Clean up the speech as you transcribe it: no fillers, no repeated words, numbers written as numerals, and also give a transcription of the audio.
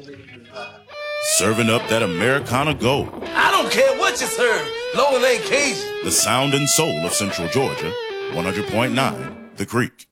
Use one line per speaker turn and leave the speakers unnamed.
Serving up that Americana Gold.
I don't care what you serve, long as it ain't Cajun.
The sound and soul of Central Georgia, 100.9 The Creek.